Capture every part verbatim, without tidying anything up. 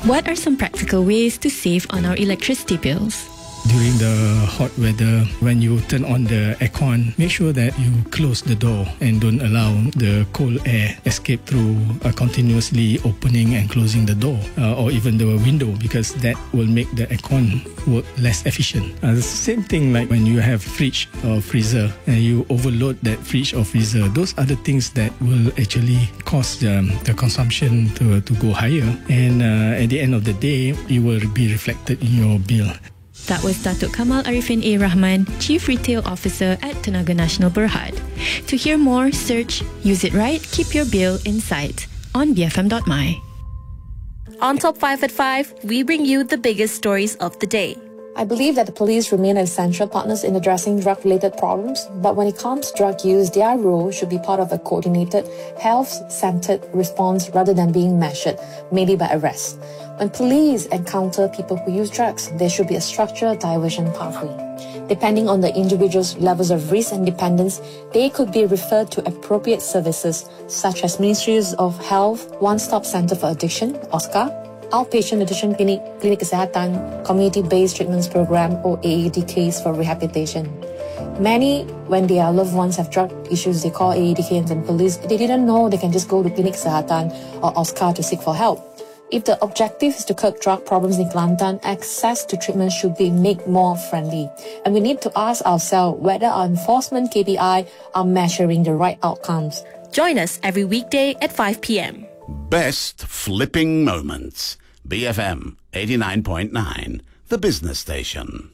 What are some practical ways to save on our electricity bills? During the hot weather, when you turn on the aircon, make sure that you close the door and don't allow the cold air escape through uh, continuously opening and closing the door uh, or even the window, because that will make the aircon work less efficient. Uh, the same thing like when you have fridge or freezer and you overload that fridge or freezer, those are the things that will actually cause um, the consumption to, to go higher, and uh, at the end of the day, it will be reflected in your bill. That was Datuk Kamal Arifin A. Rahman, Chief Retail Officer at Tenaga Nasional Berhad. To hear more, search Use It Right, Keep Your Bill in Sight on B F M dot my. On Top five at five, we bring you the biggest stories of the day. I believe that the police remain essential partners in addressing drug-related problems, but when it comes to drug use, their role should be part of a coordinated, health-centered response rather than being measured, maybe by arrest. When police encounter people who use drugs, there should be a structured diversion pathway. Depending on the individual's levels of risk and dependence, they could be referred to appropriate services such as Ministries of Health, One-Stop Center for Addiction, O S C A, Outpatient Addiction Clinic, Klinik Kesihatan, Community-Based Treatments Program, or A A D Ks for rehabilitation. Many, when their loved ones have drug issues, they call A A D Ks and police. They didn't know they can just go to Klinik Kesihatan or O S C A to seek for help. If the objective is to curb drug problems in Kelantan, access to treatment should be made more friendly. And we need to ask ourselves whether our enforcement K P I are measuring the right outcomes. Join us every weekday at five p.m. Best Flipping Moments. B F M eighty-nine point nine, the business station.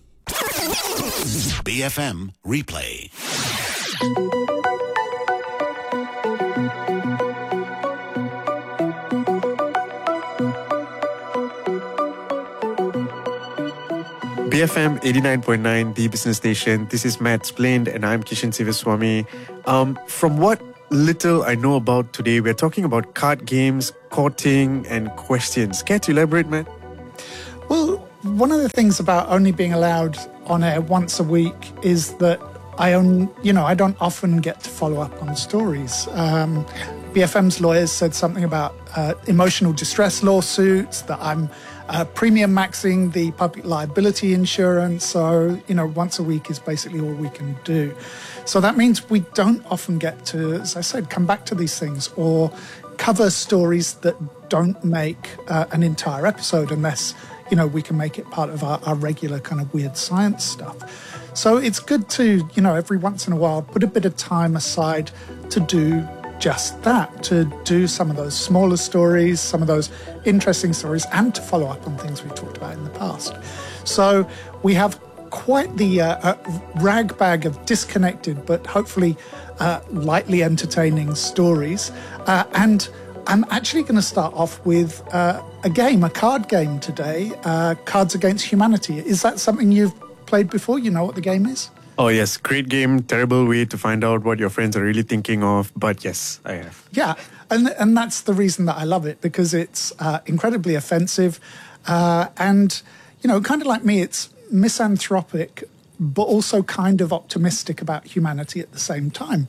B F M Replay. B F M eighty-nine point nine, the business station. This is Matt Splend and I'm Kishan Sivaswamy. Um, from what little I know about today, we're talking about card games, courting and questions. Care to elaborate, Matt? Well, one of the things about only being allowed on air once a week is that I own, you know, I don't often get to follow up on stories. Um, B F M's lawyers said something about uh, emotional distress lawsuits, that I'm uh, premium maxing the public liability insurance. So, you know, once a week is basically all we can do. So that means we don't often get to, as I said, come back to these things or cover stories that don't make uh, an entire episode unless, you know, we can make it part of our, our regular kind of weird science stuff. So it's good to, you know, every once in a while put a bit of time aside to do just that, to do some of those smaller stories, some of those interesting stories, and to follow up on things we've talked about in the past. So we have quite the uh, uh, rag bag of disconnected but hopefully uh, lightly entertaining stories. Uh, and I'm actually going to start off with uh, a game, a card game today, uh, Cards Against Humanity. Is that something you've played before? You know what the game is? Oh, yes. Great game. Terrible way to find out what your friends are really thinking of. But yes, I have. Yeah. And and that's the reason that I love it, because it's uh, incredibly offensive. Uh, and, you know, kind of like me, it's misanthropic, but also kind of optimistic about humanity at the same time.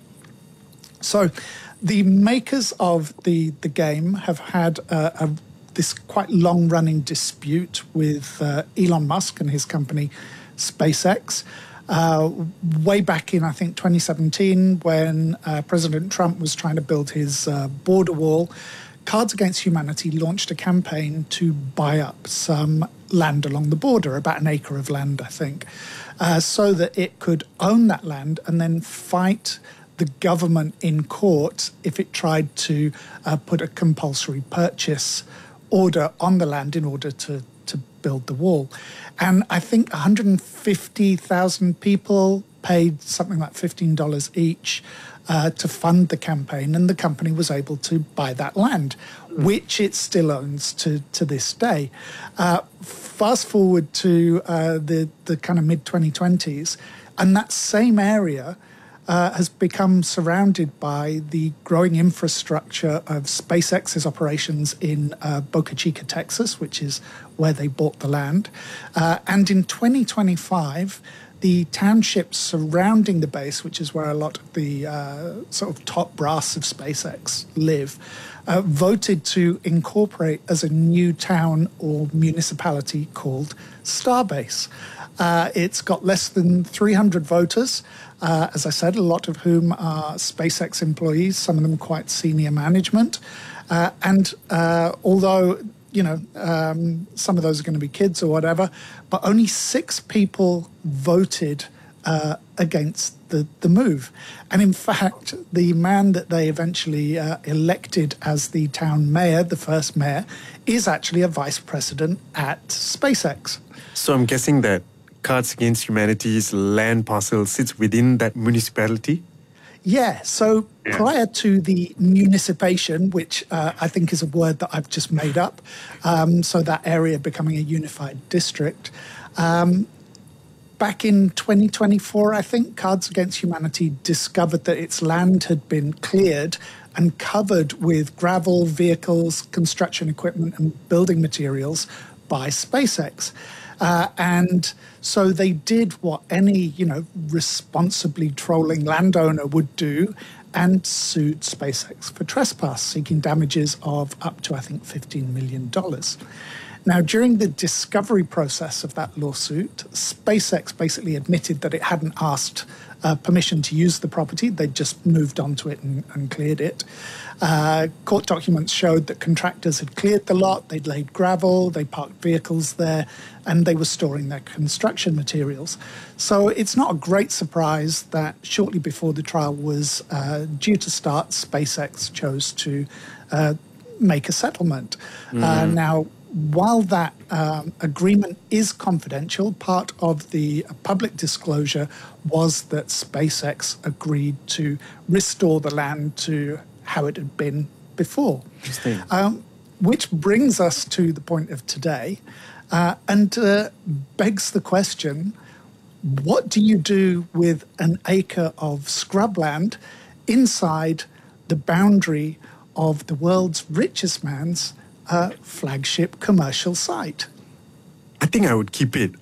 So the makers of the, the game have had a, a, this quite long-running dispute with uh, Elon Musk and his company SpaceX. Uh, way back in, I think, twenty seventeen, when uh, President Trump was trying to build his uh, border wall, Cards Against Humanity launched a campaign to buy up some land along the border, about an acre of land, I think, uh, so that it could own that land and then fight the government in court if it tried to uh, put a compulsory purchase order on the land in order to, to build the wall. And I think one hundred fifty thousand people paid something like fifteen dollars each uh, to fund the campaign, and the company was able to buy that land, which it still owns to, to this day. Uh, fast forward to uh, the, the kind of mid twenty twenties, and that same area Uh, has become surrounded by the growing infrastructure of SpaceX's operations in uh, Boca Chica, Texas, which is where they bought the land. Uh, and in twenty twenty-five, the townships surrounding the base, which is where a lot of the uh, sort of top brass of SpaceX live, uh, voted to incorporate as a new town or municipality called Starbase. Uh, it's got less than three hundred voters, uh, as I said, a lot of whom are SpaceX employees, some of them quite senior management. Uh, and uh, although, you know, um, some of those are going to be kids or whatever, but only six people voted uh, against the, the move. And in fact, the man that they eventually uh, elected as the town mayor, the first mayor, is actually a vice president at SpaceX. So I'm guessing that Cards Against Humanity's land parcel sits within that municipality? Yeah, so yeah. prior to the municipation, which uh, I think is a word that I've just made up, um, so that area becoming a unified district, um, back in twenty twenty-four, I think, Cards Against Humanity discovered that its land had been cleared and covered with gravel, vehicles, construction equipment and building materials by SpaceX. Uh, and so they did what any, you know, responsibly trolling landowner would do and sued SpaceX for trespass, seeking damages of up to, I think, fifteen million dollars. Now, during the discovery process of that lawsuit, SpaceX basically admitted that it hadn't asked uh, permission to use the property. They'd just moved onto it and, and cleared it. Uh, court documents showed that contractors had cleared the lot, they'd laid gravel, they parked vehicles there, and they were storing their construction materials. So it's not a great surprise that shortly before the trial was uh, due to start, SpaceX chose to uh, make a settlement. Mm. Uh, now, while that um, agreement is confidential, part of the public disclosure was that SpaceX agreed to restore the land to how it had been before. Interesting. Um, which brings us to the point of today uh, and uh, begs the question, what do you do with an acre of scrubland inside the boundary of the world's richest man's uh, flagship commercial site? I think I would keep it.